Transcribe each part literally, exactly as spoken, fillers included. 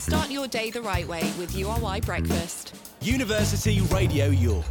Start your day the right way with U R Y Breakfast. University Radio York.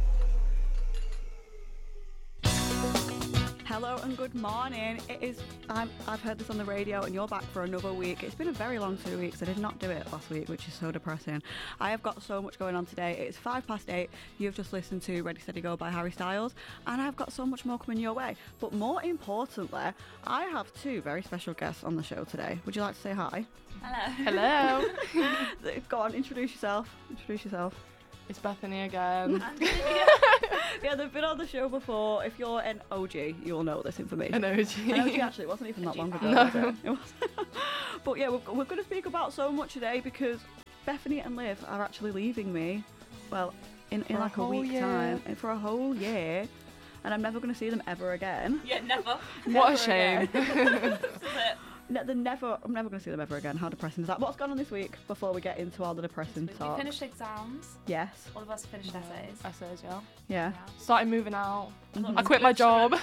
Hello and good morning. It is. I'm, I've heard this on the radio, and you're back for another week. It's been a very long two weeks. I did not do it last week, which is so depressing. I have got so much going on today. It's five past eight. You've just listened to Ready Steady Go by Harry Styles, and I've got so much more coming your way. But more importantly, I have two very special guests on the show today. Would you like to say hi? Hello. Hello. Go on, introduce yourself. Introduce yourself. It's Bethany again. Yeah, they've been on the show before. If you're an O G, you'll know this information. An O G. An O G, actually, it wasn't even that long ago, No. was it? It was. But yeah, we're, we're going to speak about so much today because Bethany and Liv are actually leaving me, well, in, in For a like a, whole week's year. time, and for a whole year, and I'm never going to see them ever again. Yeah, never. What a Never shame. again. This is it. Ne- they're never, I'm never going to see them ever again. How depressing is that? What's gone on this week before we get into all the depressing We talk? finished exams. Yes. All of us finished essays. Essays, yeah. Yeah. Started moving out. Mhm. I quit my job.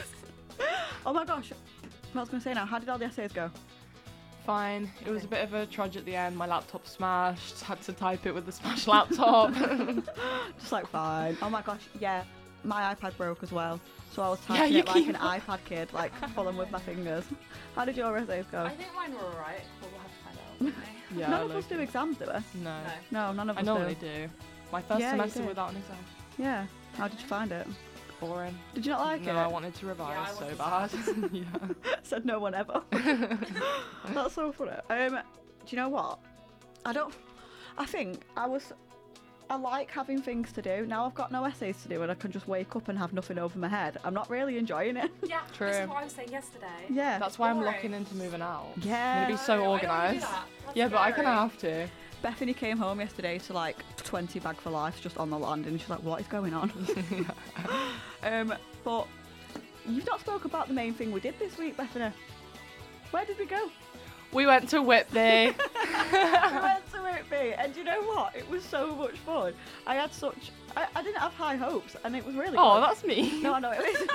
Oh my gosh. What I was going to say now, how did all the essays go? Fine. It was a bit of a trudge at the end. My laptop smashed. Had to type it with the smashed laptop. Just like, fine. Oh my gosh, yeah. My iPad broke as well. So I was Yeah, typing you it like keep- an iPad kid, like following with my fingers. How did your essays go? I think mine were alright, but we'll have to find out. won't we? Yeah, none of low us do key. exams, do we? No. No. No, none of I us normally do. do. My first Yeah, you semester did. without an exam. Yeah. How did you find it? Boring. Did you not like no, it? I wanted to revise Yeah, I so wanted bad. yeah. Said no one ever. That's so funny. Um, do you know what? I don't. I think I was. I like having things to do. Now I've got no essays to do and I can just wake up and have nothing over my head. I'm not really enjoying it. Yeah, True. this is what I was saying yesterday. Yeah. That's why I'm Boring. looking into moving out. Yeah. I'm gonna be so No, I don't wanna do organised. that. That's Yeah, but I kind of scary. have to. Bethany came home yesterday to like twenty bag for life just on the land, and she's like, what is going on? um, but you've not spoke about the main thing we did this week, Bethany. Where did we go? We went to Whitby. We went to Whitby, and you know what? It was so much fun. I had such, I, I didn't have high hopes, and it was really Oh, good. that's me. No, I know, it is.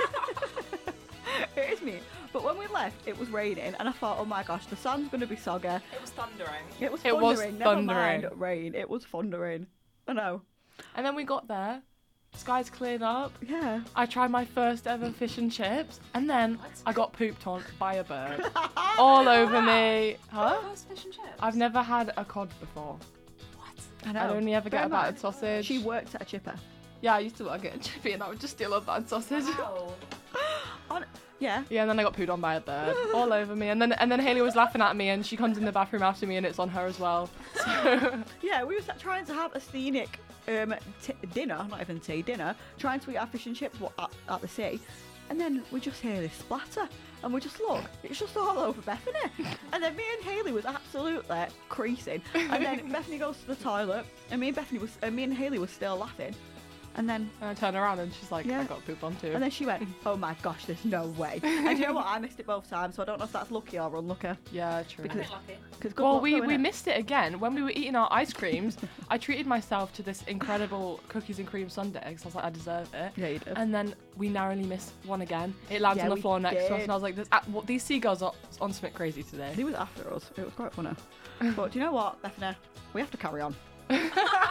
It is me. But when we left, it was raining, and I thought, oh my gosh, the sun's going to be soggy. It was thundering. It was It thundering. was Never thundering. mind rain. It was thundering. I know. And then we got there. Skies cleared up. Yeah. I tried my first ever fish and chips, and then What? I got pooped on by a bird all over me. Huh? First fish and chips. I've never had a cod before. What? I know. I'd only ever get Bear a in mind, battered sausage. She worked at a chipper. Yeah, I used to work at a chippy, and I would just steal a battered sausage. Wow. On, yeah. Yeah, and then I got pooed on by a bird all over me, and then and then Hayley was laughing at me, and she comes in the bathroom after me, and it's on her as well. So Yeah, we were trying to have a scenic um, t- dinner, not even tea, dinner, trying to eat our fish and chips wa- at, at the sea. And then we just hear this splatter, and we just look, it's just all over Bethany. And then me and Hayley was absolutely creasing. And then Bethany goes to the toilet, and me and Bethany was, uh, me and Hayley was still laughing. And then and I turn around, and she's like, Yeah. "I got pooped on too." And then she went, oh my gosh, there's no way. And you know what? I missed it both times, so I don't know if that's lucky or unlucky. yeah, true. A bit lucky. Because Well, we, we missed it again. When we were eating our ice creams, I treated myself to this incredible cookies and cream sundae because I was like, I deserve it. Yeah, you did. And then we narrowly missed one again. It landed Yeah, on the we floor next to us, did. and I was like, "This, uh, what, these seagulls are on something crazy today." He was after us. It was quite funny. But do you know what, Bethany? We have to carry on.